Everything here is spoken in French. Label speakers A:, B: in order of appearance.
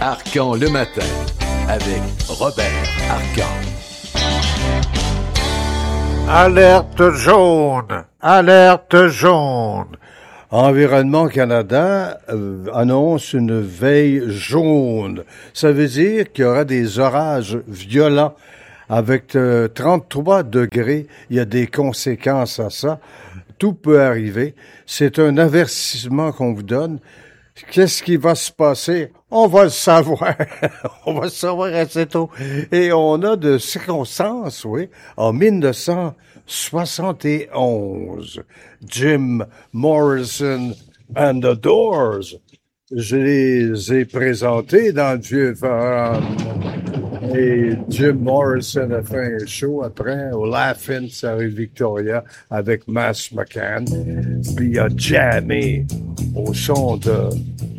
A: Arcan le matin avec Robert Arcan.
B: Alerte jaune! Alerte jaune!
C: Environnement Canada annonce une veille jaune. Ça veut dire qu'il y aura des orages violents avec 33 degrés. Il y a des conséquences à ça. Tout peut arriver. C'est un avertissement qu'on vous donne. Qu'est-ce qui va se passer? On va le savoir. On va le savoir assez tôt. Et on a de circonstances, oui. En 1971, Jim Morrison and the Doors. Je les ai présentés dans le vieux forum. Et Jim Morrison a fait un show après au Laugh-In, ça rue Victoria, avec Mass McCann. Puis il a jammé au son de